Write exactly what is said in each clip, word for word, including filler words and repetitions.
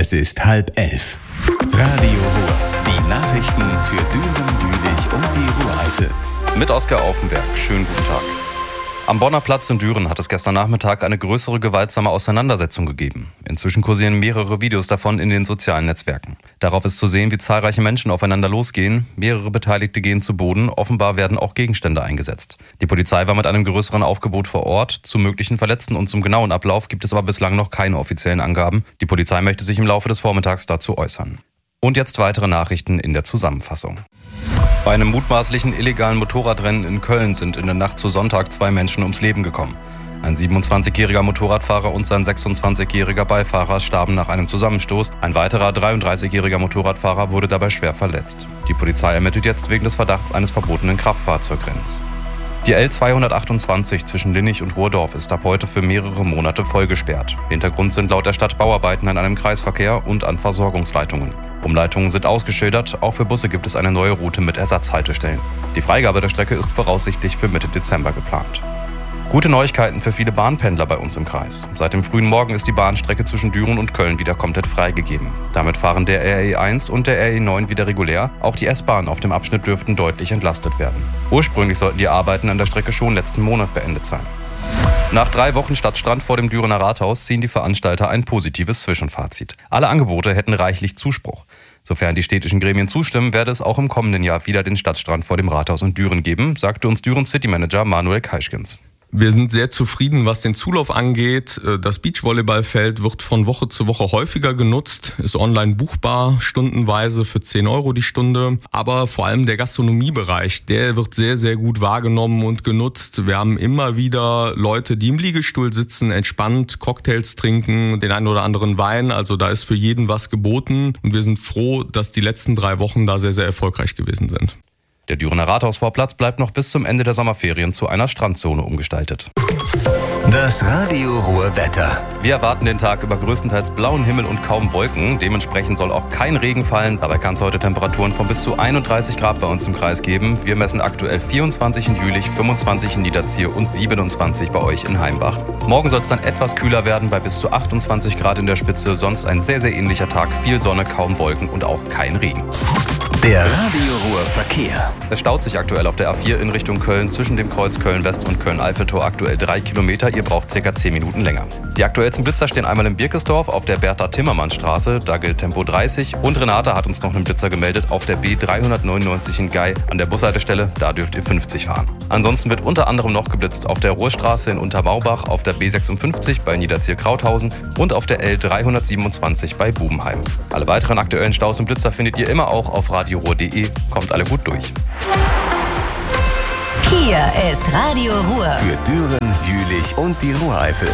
Es ist halb elf. Radio Ruhr. Die Nachrichten für Düren, Jülich und die Ruhr-Eifel. Mit Oskar Aufenberg. Schönen guten Tag. Am Bonner Platz in Düren hat es gestern Nachmittag eine größere gewaltsame Auseinandersetzung gegeben. Inzwischen kursieren mehrere Videos davon in den sozialen Netzwerken. Darauf ist zu sehen, wie zahlreiche Menschen aufeinander losgehen. Mehrere Beteiligte gehen zu Boden. Offenbar werden auch Gegenstände eingesetzt. Die Polizei war mit einem größeren Aufgebot vor Ort. Zu möglichen Verletzten und zum genauen Ablauf gibt es aber bislang noch keine offiziellen Angaben. Die Polizei möchte sich im Laufe des Vormittags dazu äußern. Und jetzt weitere Nachrichten in der Zusammenfassung. Bei einem mutmaßlichen illegalen Motorradrennen in Köln sind in der Nacht zu Sonntag zwei Menschen ums Leben gekommen. Ein siebenundzwanzigjähriger Motorradfahrer und sein sechsundzwanzigjähriger Beifahrer starben nach einem Zusammenstoß. Ein weiterer dreiunddreißigjähriger Motorradfahrer wurde dabei schwer verletzt. Die Polizei ermittelt jetzt wegen des Verdachts eines verbotenen Kraftfahrzeugrennens. Die L zweihundertachtundzwanzig zwischen Linnich und Ruhrdorf ist ab heute für mehrere Monate vollgesperrt. Hintergrund sind laut der Stadt Bauarbeiten an einem Kreisverkehr und an Versorgungsleitungen. Umleitungen sind ausgeschildert, auch für Busse gibt es eine neue Route mit Ersatzhaltestellen. Die Freigabe der Strecke ist voraussichtlich für Mitte Dezember geplant. Gute Neuigkeiten für viele Bahnpendler bei uns im Kreis. Seit dem frühen Morgen ist die Bahnstrecke zwischen Düren und Köln wieder komplett freigegeben. Damit fahren der R E eins und der R E neun wieder regulär. Auch die S-Bahn auf dem Abschnitt dürften deutlich entlastet werden. Ursprünglich sollten die Arbeiten an der Strecke schon letzten Monat beendet sein. Nach drei Wochen Stadtstrand vor dem Dürener Rathaus ziehen die Veranstalter ein positives Zwischenfazit. Alle Angebote hätten reichlich Zuspruch. Sofern die städtischen Gremien zustimmen, werde es auch im kommenden Jahr wieder den Stadtstrand vor dem Rathaus in Düren geben, sagte uns Düren City Manager Manuel Kaischkens. Wir sind sehr zufrieden, was den Zulauf angeht. Das Beachvolleyballfeld wird von Woche zu Woche häufiger genutzt, ist online buchbar, stundenweise für zehn Euro die Stunde. Aber vor allem der Gastronomiebereich, der wird sehr, sehr gut wahrgenommen und genutzt. Wir haben immer wieder Leute, die im Liegestuhl sitzen, entspannt Cocktails trinken, den einen oder anderen Wein. Also da ist für jeden was geboten. Und wir sind froh, dass die letzten drei Wochen da sehr, sehr erfolgreich gewesen sind. Der Dürener Rathausvorplatz bleibt noch bis zum Ende der Sommerferien zu einer Strandzone umgestaltet. Das Radio Ruhr Wetter. Wir erwarten den Tag über größtenteils blauen Himmel und kaum Wolken. Dementsprechend soll auch kein Regen fallen. Dabei kann es heute Temperaturen von bis zu einunddreißig Grad bei uns im Kreis geben. Wir messen aktuell vierundzwanzig in Jülich, fünfundzwanzig in Niederzier und siebenundzwanzig bei euch in Heimbach. Morgen soll es dann etwas kühler werden, bei bis zu achtundzwanzig Grad in der Spitze. Sonst ein sehr, sehr ähnlicher Tag. Viel Sonne, kaum Wolken und auch kein Regen. Der Radio Ruhr Verkehr. Es staut sich aktuell auf der A vier in Richtung Köln zwischen dem Kreuz Köln-West und Köln-Eiffeltor aktuell drei Kilometer. Ihr braucht circa zehn Minuten länger. Die aktuellsten Blitzer stehen einmal in Birkesdorf auf der Bertha-Timmermann-Straße. Da gilt Tempo dreißig. Und Renate hat uns noch einen Blitzer gemeldet auf der B dreihundertneunundneunzig in Gei an der Bushaltestelle. Da dürft ihr fünfzig fahren. Ansonsten wird unter anderem noch geblitzt auf der Ruhrstraße in Untermaubach, auf der B sechsundfünfzig bei Niederzier-Krauthausen und auf der L dreihundertsiebenundzwanzig bei Bubenheim. Alle weiteren aktuellen Staus und Blitzer findet ihr immer auch auf radio ruhr punkt de. Kommt alle gut durch. Hier ist Radio Ruhr. Für Düren, Jülich und die Ruhr-Eifel.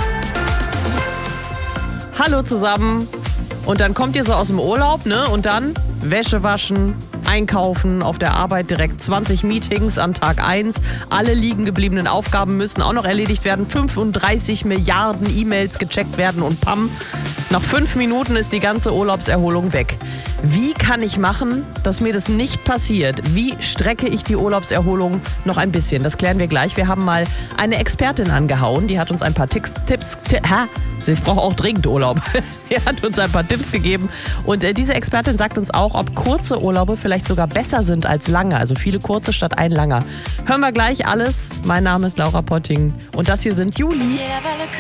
Hallo zusammen. Und dann kommt ihr so aus dem Urlaub, ne? Und dann Wäsche waschen, einkaufen, auf der Arbeit direkt zwanzig Meetings an Tag eins. Alle liegen gebliebenen Aufgaben müssen auch noch erledigt werden. fünfunddreißig Milliarden E-Mails gecheckt werden und pam. Nach fünf Minuten ist die ganze Urlaubserholung weg. Wie kann ich machen, dass mir das nicht passiert? Wie strecke ich die Urlaubserholung noch ein bisschen? Das klären wir gleich. Wir haben mal eine Expertin angehauen, die hat uns ein paar Tipps, Tipps, t- ha, ich brauche auch dringend Urlaub. Die hat uns ein paar Tipps gegeben und äh, diese Expertin sagt uns auch, ob kurze Urlaube vielleicht sogar besser sind als lange, also viele kurze statt ein langer. Hören wir gleich alles. Mein Name ist Laura Potting und das hier sind Juli.